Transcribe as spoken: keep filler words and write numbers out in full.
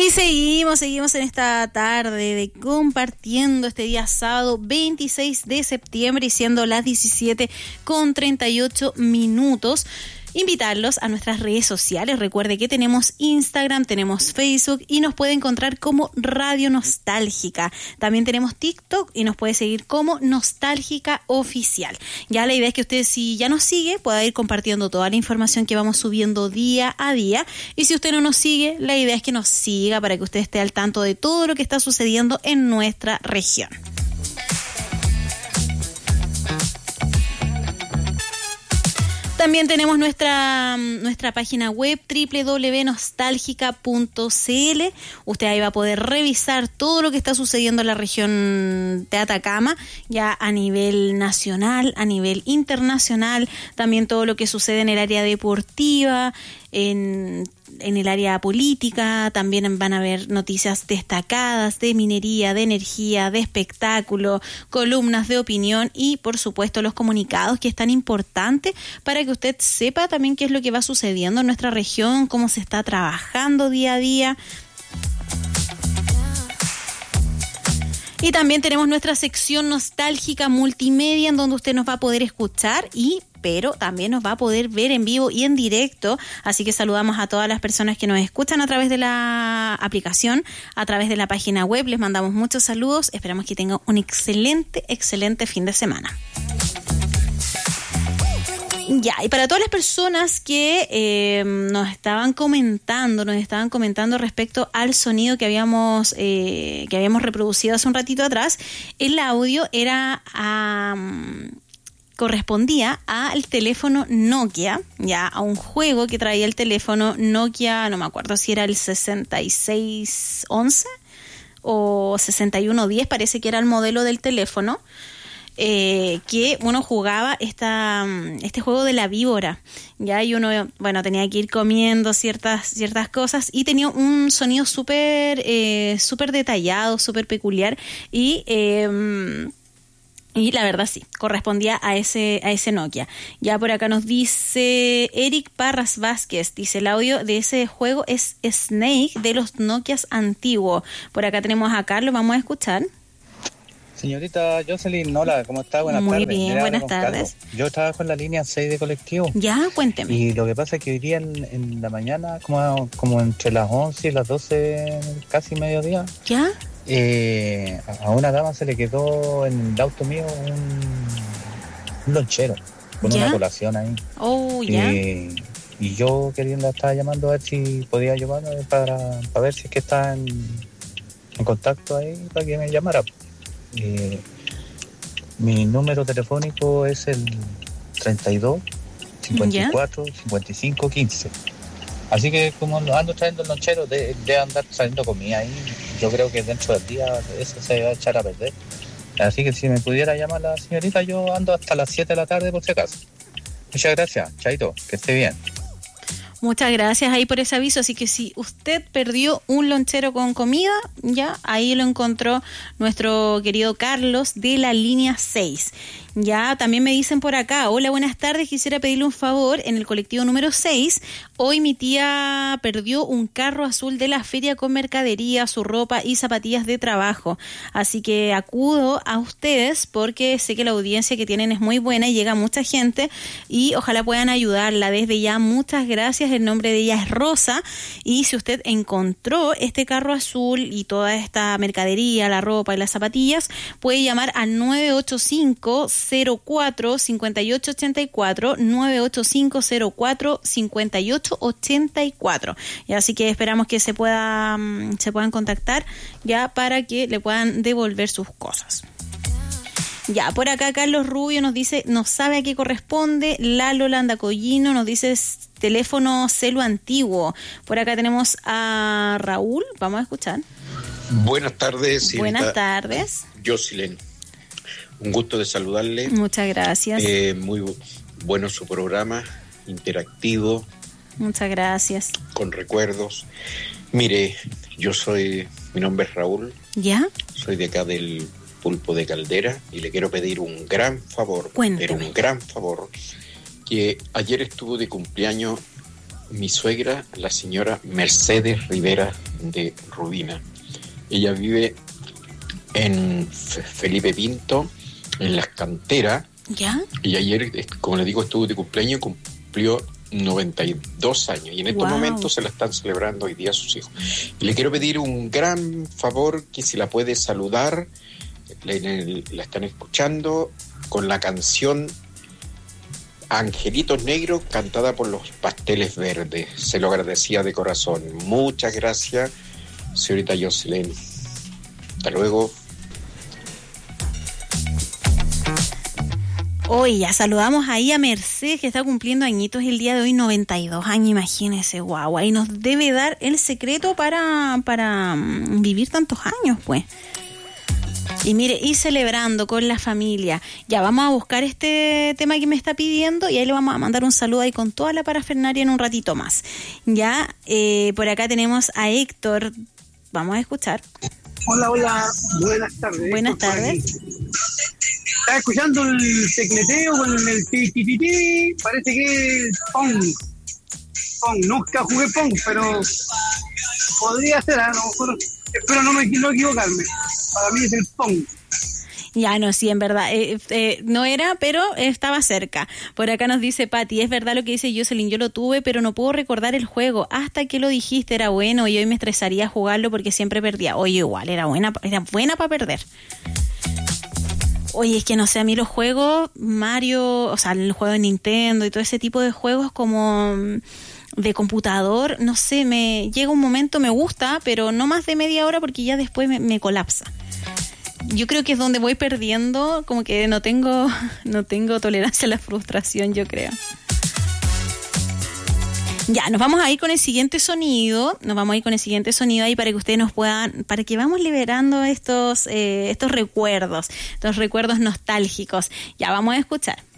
Y seguimos, seguimos en esta tarde de compartiendo este día sábado veintiséis de septiembre y siendo las diecisiete con treinta y ocho minutos. Invitarlos a nuestras redes sociales. Recuerde que tenemos Instagram, tenemos Facebook y nos puede encontrar como Radio Nostálgica. También tenemos TikTok y nos puede seguir como Nostálgica Oficial. Ya la idea es que usted, si ya nos sigue, pueda ir compartiendo toda la información que vamos subiendo día a día. Y si usted no nos sigue, la idea es que nos siga para que usted esté al tanto de todo lo que está sucediendo en nuestra región. También tenemos nuestra, nuestra página web doble u doble u doble u punto nostálgica punto c l. Usted ahí va a poder revisar todo lo que está sucediendo en la región de Atacama, ya a nivel nacional, a nivel internacional, también todo lo que sucede en el área deportiva, en, en el área política. También van a haber noticias destacadas de minería, de energía, de espectáculo, columnas de opinión y, por supuesto, los comunicados, que es tan importante para que usted sepa también qué es lo que va sucediendo en nuestra región, cómo se está trabajando día a día. Y también tenemos nuestra sección nostálgica multimedia, en donde usted nos va a poder escuchar y pero también nos va a poder ver en vivo y en directo. Así que saludamos a todas las personas que nos escuchan a través de la aplicación, a través de la página web. Les mandamos muchos saludos. Esperamos que tengan un excelente, excelente fin de semana. Ya, y para todas las personas que eh, nos estaban comentando, nos estaban comentando respecto al sonido que habíamos eh, que habíamos reproducido hace un ratito atrás, el audio era um, correspondía al teléfono Nokia, ya a un juego que traía el teléfono Nokia, no me acuerdo si era el sesenta y seis once o sesenta y uno diez, parece que era el modelo del teléfono. Eh, que uno jugaba esta, este juego de la víbora, ya, y uno, bueno, tenía que ir comiendo ciertas ciertas cosas y tenía un sonido súper eh, súper detallado, súper peculiar y eh, y la verdad sí, correspondía a ese a ese Nokia. Ya por acá nos dice Eric Parras Vázquez, dice el audio de ese juego es Snake de los Nokias antiguos. Por acá tenemos a Carlos, vamos a escuchar. Señorita Jocelyn, hola, ¿cómo está? Buenas Muy tardes. bien, Mira, buenas tardes. Carlos. Yo trabajo en la línea seis de colectivo. Ya, cuénteme. Y lo que pasa es que hoy día en, en la mañana, como, como entre las once y las doce, casi mediodía, ¿Ya? Eh, a una dama se le quedó en el auto mío un, un lonchero con ¿Ya? una colación ahí. Oh, ya. Y, y yo queriendo estaba llamando a ver si podía llamarme para, para ver si es que está en, en contacto ahí para que me llamara. Eh, mi número telefónico es el treinta y dos, cincuenta y cuatro, cincuenta y cinco, quince. Así que como ando trayendo el lonchero, de, de andar saliendo comida ahí, yo creo que dentro del día eso se va a echar a perder. Así que si me pudiera llamar la señorita, yo ando hasta las siete de la tarde por si acaso. Muchas gracias, Chaito, que esté bien. Muchas gracias ahí por ese aviso. Así que si usted perdió un lonchero con comida, ya ahí lo encontró nuestro querido Carlos de la línea seis. Ya, también me dicen por acá, hola, buenas tardes, quisiera pedirle un favor en el colectivo número seis. Hoy mi tía perdió un carro azul de la feria con mercadería, su ropa y zapatillas de trabajo. Así que acudo a ustedes porque sé que la audiencia que tienen es muy buena y llega mucha gente y ojalá puedan ayudarla. Desde ya, muchas gracias. El nombre de ella es Rosa y si usted encontró este carro azul y toda esta mercadería, la ropa y las zapatillas, puede llamar al nueve ocho cinco, cero cuatro, cinco ocho ocho cuatro, nueve ocho cinco, cero cuatro, cinco ocho ocho cuatro. Y así que esperamos que se pueda se puedan contactar ya para que le puedan devolver sus cosas. Ya, por acá Carlos Rubio nos dice, no sabe a qué corresponde. Lalo Landacollino nos dice teléfono celu antiguo. Por acá tenemos a Raúl, vamos a escuchar. Buenas tardes. Buenas tardes. Jocelyn, un gusto de saludarle. Muchas gracias. Eh, muy bu- bueno su programa, interactivo. Muchas gracias. Con recuerdos. Mire, yo soy, mi nombre es Raúl. ¿Ya? Soy de acá del Pulpo de Caldera y le quiero pedir un gran favor. Cuéntame. Pero un gran favor. Que ayer estuvo de cumpleaños mi suegra, la señora Mercedes Rivera de Rudina. Ella vive en Felipe Pinto, en Las Canteras. ¿Ya? Y ayer, como les digo, estuvo de cumpleaños y cumplió noventa y dos años. Y en estos Wow. momentos se la están celebrando hoy día a sus hijos. Y le quiero pedir un gran favor, que si la puede saludar, le, le, la están escuchando con la canción Angelitos Negros, cantada por los Pasteles Verdes. Se lo agradecía de corazón. Muchas gracias, señorita Jocelyn. Hasta luego. Hoy ya saludamos ahí a Mercedes, que está cumpliendo añitos el día de hoy, noventa y dos años, imagínese, guau, y nos debe dar el secreto para, para um, vivir tantos años, pues. Y mire, y celebrando con la familia. Ya vamos a buscar este tema que me está pidiendo y ahí le vamos a mandar un saludo ahí con toda la parafernalia en un ratito más. Ya, eh, por acá tenemos a Héctor. Vamos a escuchar. Hola, hola, buenas tardes. Buenas tardes. Estaba escuchando el tecleteo con el ti ti ti ti. Parece que es Pong. Pong. Nunca jugué Pong, pero podría ser, a lo mejor. Espero no, me, no equivocarme. Para mí es el Pong. Ya, no, sí, en verdad, eh, eh, no era, pero estaba cerca. Por acá nos dice Pati, es verdad lo que dice Jocelyn, yo lo tuve, pero no puedo recordar el juego. Hasta que lo dijiste, era bueno y hoy me estresaría jugarlo porque siempre perdía. Oye, igual, era buena, era buena para perder. Oye, es que no sé, a mí los juegos, Mario, o sea, el juego de Nintendo y todo ese tipo de juegos como de computador, no sé, me llega un momento, me gusta, pero no más de media hora porque ya después me, me colapsa. Yo creo que es donde voy perdiendo, como que no tengo, no tengo tolerancia a la frustración, yo creo. Ya, nos vamos a ir con el siguiente sonido, nos vamos a ir con el siguiente sonido ahí para que ustedes nos puedan, para que vamos liberando estos, eh, estos recuerdos, estos recuerdos nostálgicos. Ya, vamos a escuchar.